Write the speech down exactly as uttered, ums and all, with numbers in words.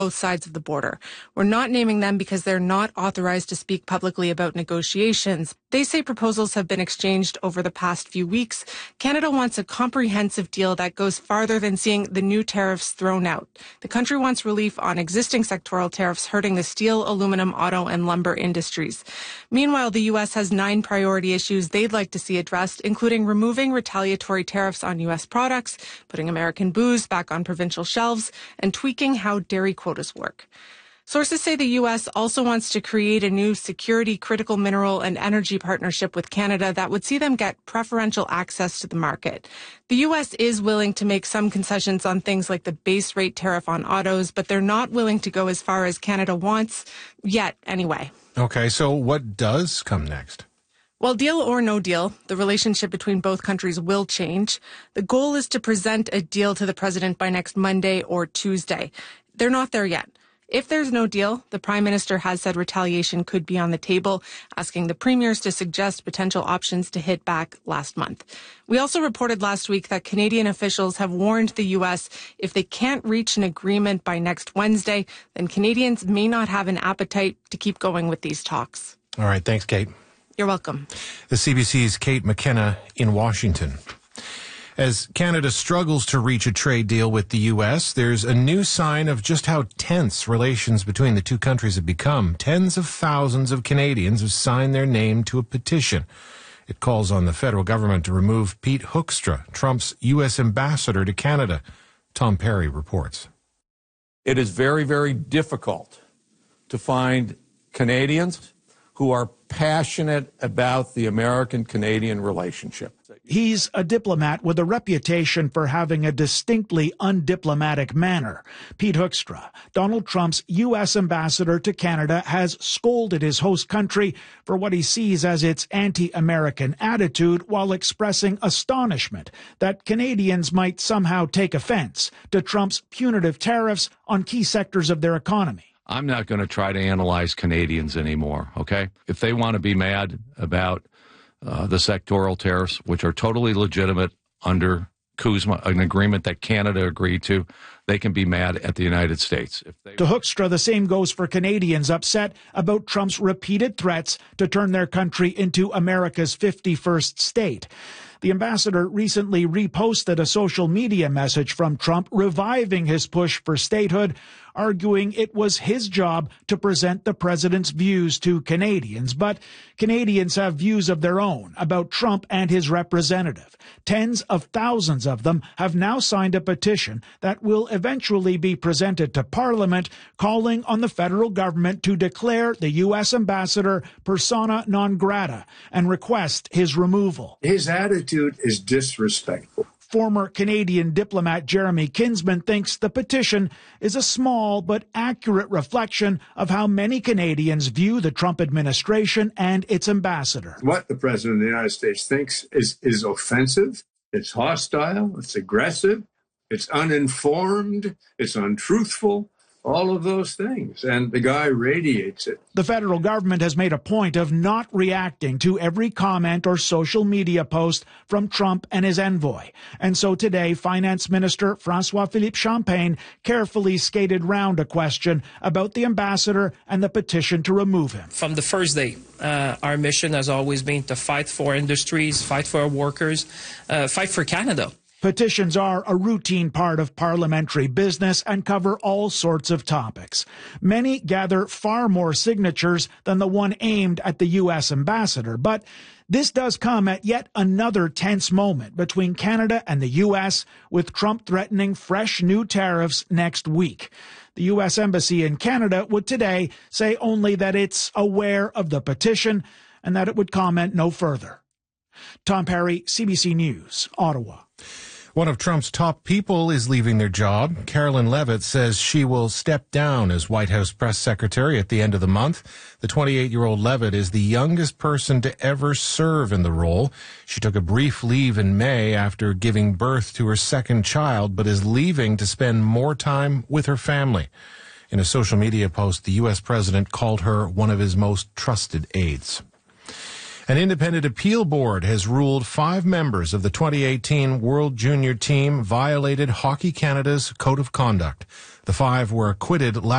both sides of the border. We're not naming them because they're not authorized to speak publicly about negotiations. They say proposals have been exchanged over the past few weeks. Canada wants a comprehensive deal that goes farther than seeing the new tariffs thrown out. The country wants relief on existing sectoral tariffs hurting the steel, aluminum, auto, and lumber industries. Meanwhile, the U S has nine priority issues they'd like to see addressed, including removing retaliatory tariffs on U S products, putting American booze back on provincial shelves, and tweaking how dairy quotas work. Sources say the U S also wants to create a new security, critical mineral, and energy partnership with Canada that would see them get preferential access to the market. The U S is willing to make some concessions on things like the base rate tariff on autos, but they're not willing to go as far as Canada wants, yet anyway. Okay, so what does come next? Well, deal or no deal, the relationship between both countries will change. The goal is to present a deal to the president by next Monday or Tuesday. They're not there yet. If there's no deal, the Prime Minister has said retaliation could be on the table, asking the premiers to suggest potential options to hit back last month. We also reported last week that Canadian officials have warned the U S if they can't reach an agreement by next Wednesday, then Canadians may not have an appetite to keep going with these talks. All right, thanks, Kate. You're welcome. The C B C's Kate McKenna in Washington. As Canada struggles to reach a trade deal with the U S, there's a new sign of just how tense relations between the two countries have become. Tens of thousands of Canadians have signed their name to a petition. It calls on the federal government to remove Pete Hoekstra, Trump's U S ambassador to Canada. Tom Perry reports. It is very, very difficult to find Canadians who are passionate about the American-Canadian relationship. He's a diplomat with a reputation for having a distinctly undiplomatic manner. Pete Hoekstra, Donald Trump's U S ambassador to Canada, has scolded his host country for what he sees as its anti-American attitude while expressing astonishment that Canadians might somehow take offense to Trump's punitive tariffs on key sectors of their economy. I'm not going to try to analyze Canadians anymore, okay? If they want to be mad about uh, the sectoral tariffs, which are totally legitimate under CUSMA, an agreement that Canada agreed to, they can be mad at the United States. If they... To Hoekstra, the same goes for Canadians upset about Trump's repeated threats to turn their country into America's fifty-first state. The ambassador recently reposted a social media message from Trump reviving his push for statehood, arguing it was his job to present the president's views to Canadians. But Canadians have views of their own about Trump and his representative. Tens of thousands of them have now signed a petition that will eventually be presented to Parliament, calling on the federal government to declare the U S ambassador persona non grata and request his removal. His attitude is disrespectful. Former Canadian diplomat Jeremy Kinsman thinks the petition is a small but accurate reflection of how many Canadians view the Trump administration and its ambassador. What the President of the United States thinks is, is offensive, it's hostile, it's aggressive, it's uninformed, it's untruthful. All of those things, and the guy radiates it. The federal government has made a point of not reacting to every comment or social media post from Trump and his envoy. And so today, Finance Minister François-Philippe Champagne carefully skated round a question about the ambassador and the petition to remove him. From the first day, uh, our mission has always been to fight for industries, fight for our workers, uh, fight for Canada. Petitions are a routine part of parliamentary business and cover all sorts of topics. Many gather far more signatures than the one aimed at the U S ambassador, but this does come at yet another tense moment between Canada and the U S, with Trump threatening fresh new tariffs next week. The U S Embassy in Canada would today say only that it's aware of the petition and that it would comment no further. Tom Perry, C B C News, Ottawa. One of Trump's top people is leaving their job. Carolyn Levitt says she will step down as White House press secretary at the end of the month. The twenty-eight-year-old Levitt is the youngest person to ever serve in the role. She took a brief leave in May after giving birth to her second child, but is leaving to spend more time with her family. In a social media post, the U S president called her one of his most trusted aides. An independent appeal board has ruled five members of the twenty eighteen World Junior team violated Hockey Canada's code of conduct. The five were acquitted last